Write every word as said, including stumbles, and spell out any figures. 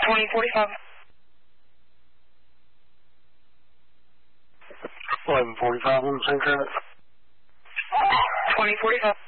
twenty forty-five. eleven forty-five on the same track. twenty forty-five.